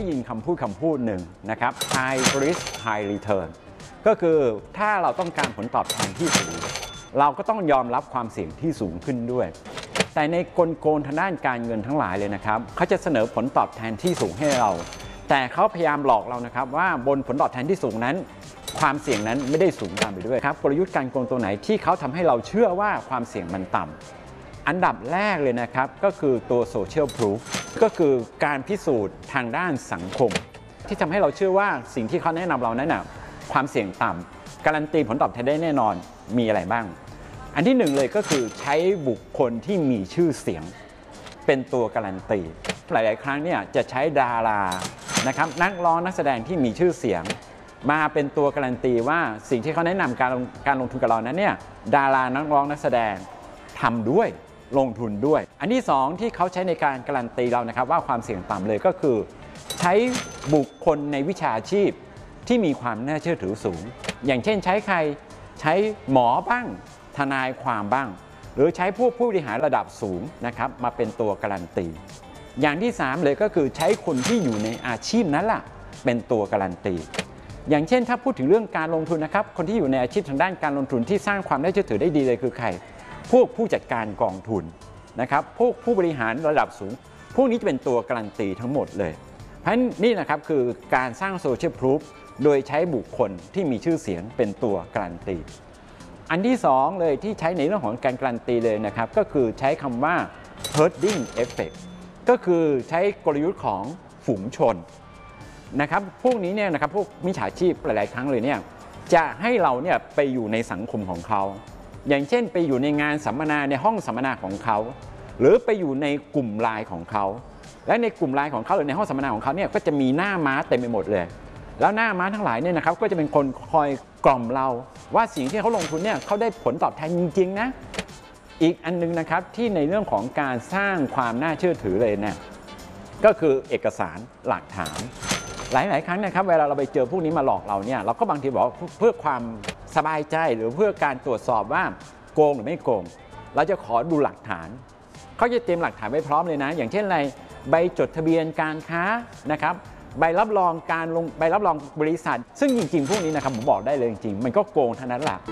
ได้ยินคำพูดหนึ่งนะครับ high risk high return ก็คือถ้าเราต้องการผลตอบแทนที่สูงเราก็ต้องยอมรับความเสี่ยงที่สูงขึ้นด้วยแต่ในกลโกงทางด้านการเงินทั้งหลายเลยนะครับเขาจะเสนอผลตอบแทนที่สูงให้เราแต่เขาพยายามหลอกเรานะครับว่าบนผลตอบแทนที่สูงนั้นความเสี่ยงนั้นไม่ได้สูงตามไปด้วยครับกลยุทธ์การโกงตัวไหนที่เขาทำให้เราเชื่อว่าความเสี่ยงมันต่ำอันดับแรกเลยนะครับก็คือตัว social proof ก็คือการพิสูจน์ทางด้านสังคมที่ทำให้เราเชื่อว่าสิ่งที่เขาแนะนำเรานั้นนะความเสี่ยงต่ำการันตีผลตอบแทนได้แน่นอนมีอะไรบ้างอันที่หนึ่งเลยก็คือใช้บุคคลที่มีชื่อเสียงเป็นตัวการันตีหลายๆครั้งเนี่ยจะใช้ดารานะครับนักร้องนักแสดงที่มีชื่อเสียงมาเป็นตัวการันตีว่าสิ่งที่เขาแนะนำการลงทุนกับเรานั้นเนี่ยดารานักร้องนักแสดงทำด้วยลงทุนด้วยอันที่สองที่เขาใช้ในการการันตีเรานะครับว่าความเสี่ยงต่ำเลยก็คือใช้บุคคลในวิชาชีพที่มีความน่าเชื่อถือสูงอย่างเช่นใช้ใครใช้หมอบ้างทนายความบ้างหรือใช้ผู้บริหารระดับสูงนะครับมาเป็นตัวการันตีอย่างที่3เลยก็คือใช้คนที่อยู่ในอาชีพนั้นล่ะเป็นตัวการันตีอย่างเช่นถ้าพูดถึงเรื่องการลงทุนนะครับคนที่อยู่ในอาชีพทางด้านการลงทุนที่สร้างความน่าเชื่อถือได้ดีเลยคือใครพวกผู้จัดการกองทุนนะครับพวกผู้บริหารระดับสูงพวกนี้จะเป็นตัวการันตีทั้งหมดเลยเพราะฉะนั้นนี่นะครับคือการสร้างโซเชียลพรูฟโดยใช้บุคคลที่มีชื่อเสียงเป็นตัวการันตีอันที่2เลยที่ใช้ในเรื่องของการการันตีเลยนะครับก็คือใช้คำว่า herding effect ก็คือใช้กลยุทธ์ของฝูงชนนะครับพวกนี้เนี่ยนะครับพวกมิจฉาชีพหลายๆครั้งเลยเนี่ยจะให้เราเนี่ยไปอยู่ในสังคมของเขาอย่างเช่นไปอยู่ในงานสัมมนาในห้องสัมมนาของเขาหรือไปอยู่ในกลุ่มไลน์ของเขาและในกลุ่มไลน์ของเขาหรือในห้องสัมมนาของเขาเนี่ยก็จะมีหน้าม้าเต็มไปหมดเลยแล้วหน้าม้าทั้งหลายเนี่ยนะครับก็จะเป็นคนคอยกล่อมเราว่าสิ่งที่เขาลงทุนเนี่ยเขาได้ผลตอบแทนจริงๆนะอีกอันนึงนะครับที่ในเรื่องของการสร้างความน่าเชื่อถือเลยเนี่ยก็คือเอกสารหลักฐานหลายๆครั้งนะครับเวลาเราไปเจอพวกนี้มาหลอกเราเนี่ยเราก็บางทีบอกเพื่อความสบายใจหรือเพื่อการตรวจสอบว่าโกงหรือไม่โกงเราจะขอดูหลักฐานเขาจะเตรียมหลักฐานไว้พร้อมเลยนะอย่างเช่นอะไรใบจดทะเบียนการค้านะครับใบรับรองใบรับรองบริษัทซึ่งจริงๆพวกนี้นะครับผมบอกได้เลยจริงๆมันก็โกงเท่านั้นแหละ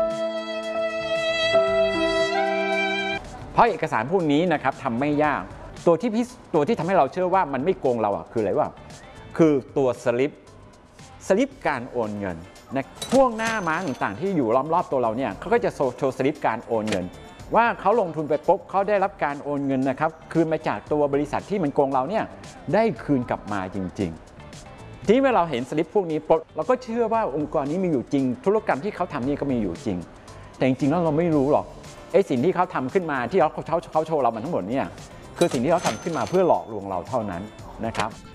เพราะเอกสารพวกนี้นะครับทำไม่ยากตัวที่ทำให้เราเชื่อว่ามันไม่โกงเราคืออะไรวะคือตัวสลิปการโอนเงินนะพวกหน้าม้าต่างๆที่อยู่ล้อมรอบตัวเราเนี่ยเขาก็จะโชว์สลิปการโอนเงินว่าเขาลงทุนไปปุ๊บเขาได้รับการโอนเงินนะครับคืนมาจากตัวบริษัทที่มันโกงเราเนี่ยได้คืนกลับมาจริงๆทีนี้เมื่อเราเห็นสลิปพวกนี้ปุ๊บเราก็เชื่อว่าองค์กรนี้มีอยู่จริงธุรกรรมที่เขาทำนี่ก็มีอยู่จริงแต่จริงๆแล้วเราไม่รู้หรอกสิ่งที่เขาทำขึ้นมาที่เขาโชว์เรามันทั้งหมดเนี่ยคือสิ่งที่เขาทำขึ้นมาเพื่อหลอกลวงเราเท่านั้นนะครับ